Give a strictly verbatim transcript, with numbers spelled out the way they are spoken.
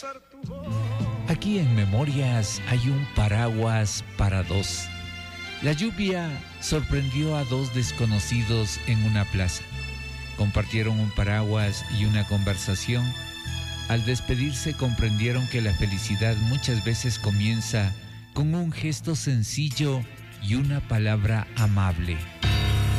Aquí en Memorias hay un paraguas para dos. La lluvia sorprendió a dos desconocidos en una plaza. Compartieron un paraguas y una conversación. Al despedirse comprendieron que la felicidad muchas veces comienza con un gesto sencillo y una palabra amable.